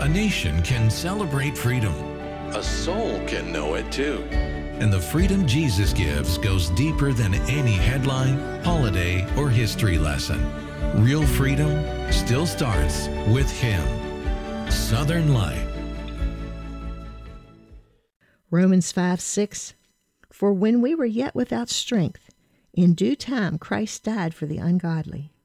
A nation can celebrate freedom. A soul can know it too. And the freedom Jesus gives goes deeper than any headline, holiday, or history lesson. Real freedom still starts with Him. Southern Light. Romans 5:6. For when we were yet without strength, in due time Christ died for the ungodly.